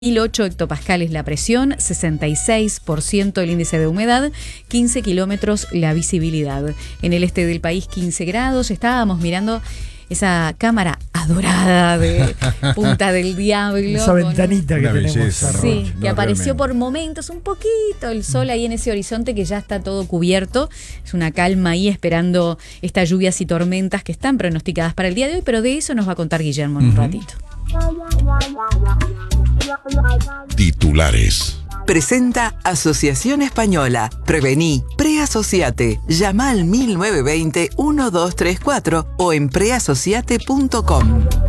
1008 hectopascales la presión, 66% el índice de humedad, 15 kilómetros la visibilidad. En el este del país 15 grados, estábamos mirando esa cámara adorada de Punta del Diablo. Esa ventanita que tenemos. Belleza, ¿no? Sí, que No, apareció realmente. por momentos un poquito el sol ahí en ese horizonte que ya está todo cubierto. Es una calma ahí esperando estas lluvias y tormentas que están pronosticadas para el día de hoy, pero de eso nos va a contar Guillermo en un ratito. Titulares. Presenta Asociación Española. Prevení, preasociate. Llama al 1920-1234 o en preasociate.com.